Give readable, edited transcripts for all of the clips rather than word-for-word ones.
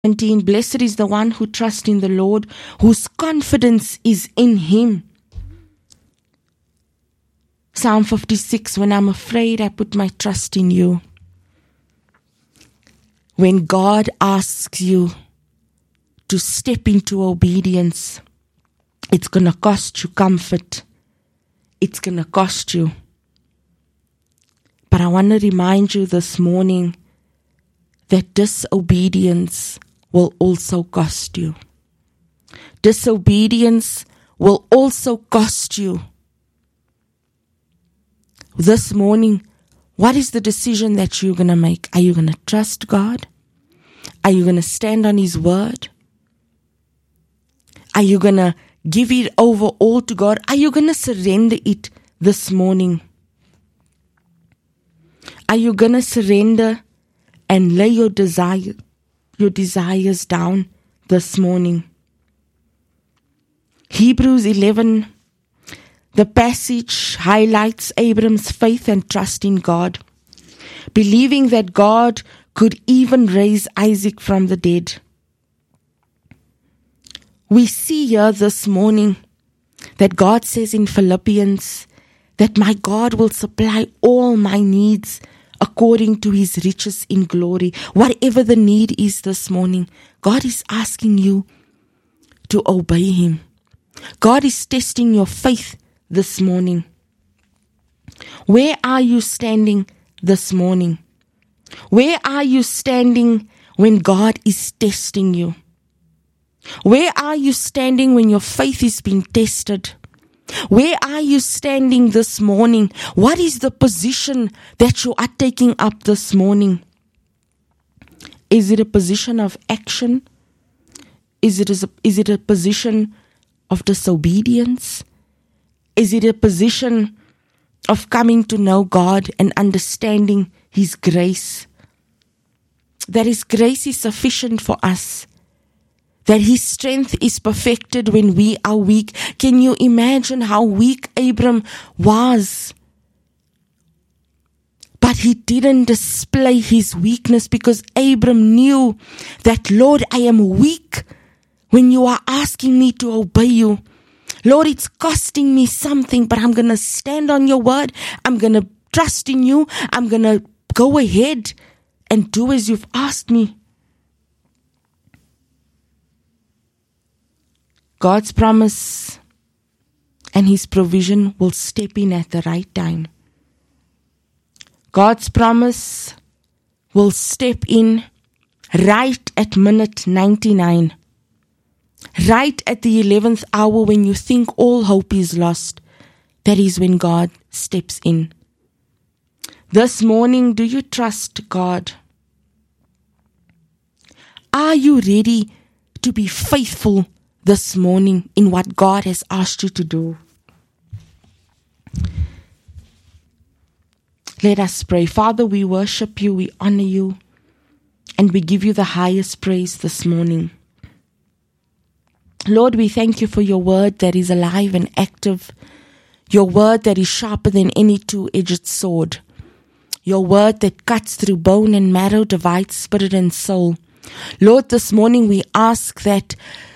17, blessed is the one who trusts in the Lord, whose confidence is in Him. Psalm 56, when I'm afraid, I put my trust in you. When God asks you to step into obedience, it's going to cost you comfort. It's going to cost you. But I want to remind you this morning that disobedience will also cost you. Disobedience will also cost you. This morning, what is the decision that you're going to make? Are you going to trust God? Are you going to stand on His word? Are you going to give it over all to God? Are you going to surrender it this morning? Are you going to surrender and lay your desires down this morning? Hebrews 11, the passage highlights Abram's faith and trust in God, believing that God could even raise Isaac from the dead. We see here this morning that God says in Philippians that my God will supply all my needs according to His riches in glory. Whatever the need is this morning, God is asking you to obey Him. God is testing your faith this morning. Where are you standing this morning? Where are you standing when God is testing you? Where are you standing when your faith is being tested? Where are you standing this morning? What is the position that you are taking up this morning? Is it a position of action? Is it a position of disobedience? Is it a position of coming to know God and understanding His grace? That His grace is sufficient for us. That His strength is perfected when we are weak. Can you imagine how weak Abram was? But he didn't display his weakness because Abram knew that, Lord, I am weak when you are asking me to obey you. Lord, it's costing me something, but I'm going to stand on your word. I'm going to trust in you. I'm going to go ahead and do as you've asked me. God's promise and His provision will step in at the right time. God's promise will step in right at minute 99. Right at the 11th hour when you think all hope is lost. That is when God steps in. This morning, do you trust God? Are you ready to be faithful this morning in what God has asked you to do? Let us pray. Father, we worship you, we honor you, and we give you the highest praise this morning. Lord, we thank you for your word that is alive and active, your word that is sharper than any two-edged sword, your word that cuts through bone and marrow, divides spirit and soul. Lord, this morning we ask that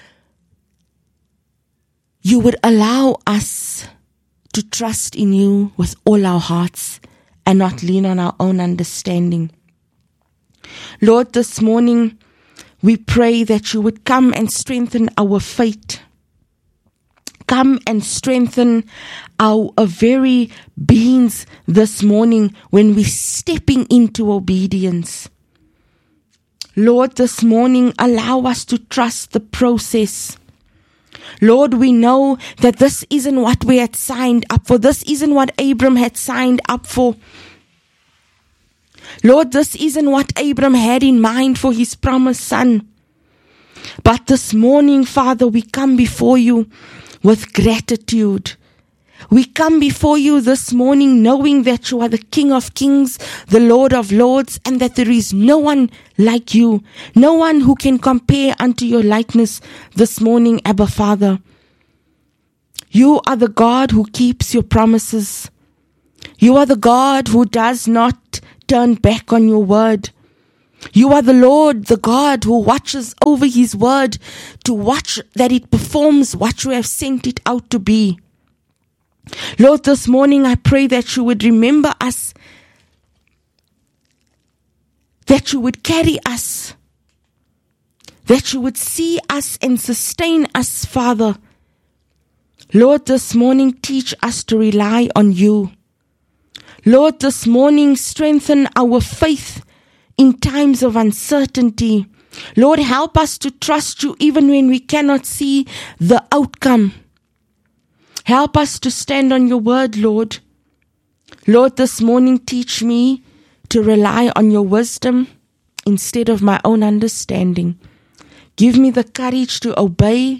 you would allow us to trust in you with all our hearts and not lean on our own understanding. Lord, this morning we pray that you would come and strengthen our faith. Come and strengthen our very beings this morning when we're stepping into obedience. Lord, this morning allow us to trust the process. Lord, we know that this isn't what we had signed up for. This isn't what Abram had signed up for. Lord, this isn't what Abram had in mind for his promised son. But this morning, Father, we come before you with gratitude. We come before you this morning knowing that you are the King of Kings, the Lord of Lords, and that there is no one like you, no one who can compare unto your likeness this morning, Abba Father. You are the God who keeps your promises. You are the God who does not turn back on your word. You are the Lord, the God who watches over his word to watch that it performs what you have sent it out to be. Lord, this morning I pray that you would remember us, that you would carry us, that you would see us and sustain us, Father. Lord, this morning teach us to rely on you. Lord, this morning strengthen our faith in times of uncertainty. Lord, help us to trust you even when we cannot see the outcome. Help us to stand on your word, Lord. Lord, this morning teach me to rely on your wisdom instead of my own understanding. Give me the courage to obey.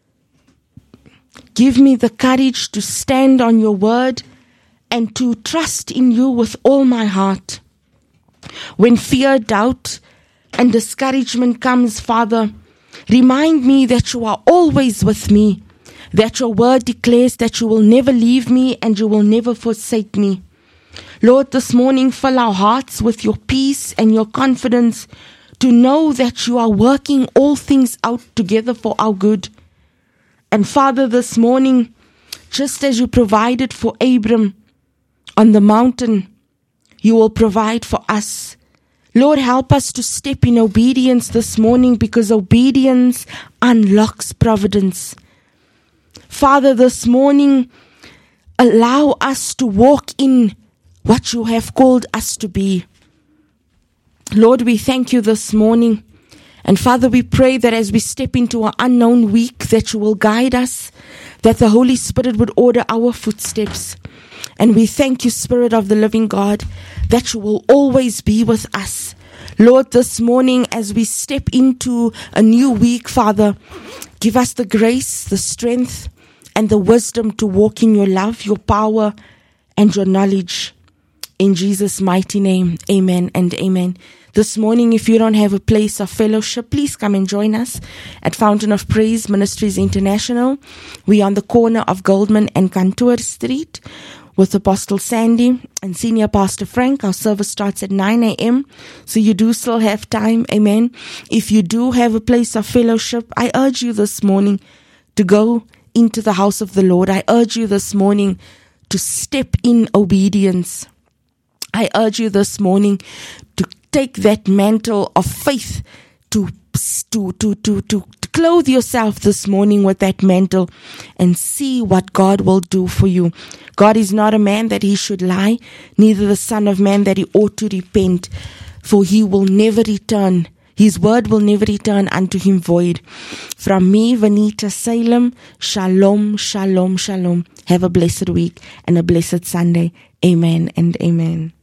Give me the courage to stand on your word and to trust in you with all my heart. When fear, doubt, and discouragement comes, Father, remind me that you are always with me, that your word declares that you will never leave me and you will never forsake me. Lord, this morning fill our hearts with your peace and your confidence to know that you are working all things out together for our good. And Father, this morning, just as you provided for Abram on the mountain, you will provide for us. Lord, help us to step in obedience this morning, because obedience unlocks providence. Father, this morning, allow us to walk in what you have called us to be. Lord, we thank you this morning. And Father, we pray that as we step into an unknown week, that you will guide us, that the Holy Spirit would order our footsteps. And we thank you, Spirit of the living God, that you will always be with us. Lord, this morning as we step into a new week, Father, give us the grace, the strength, and the wisdom to walk in your love, your power, and your knowledge. In Jesus' mighty name, amen and amen. This morning, if you don't have a place of fellowship, please come and join us at Fountain of Praise Ministries International. We are on the corner of Goldman and Cantor Street with Apostle Sandy and Senior Pastor Frank. Our service starts at 9 a.m. So you do still have time. Amen. If you do have a place of fellowship, I urge you this morning to go into the house of the Lord. I urge you this morning to step in obedience. I urge you this morning to take that mantle of faith, to clothe yourself this morning with that mantle and see what God will do for you. God is not a man that he should lie, neither the Son of Man that he ought to repent, for he will never return. His word will never return unto him void. From me, Vanita Salem, shalom, shalom, shalom. Have a blessed week and a blessed Sunday. Amen and amen.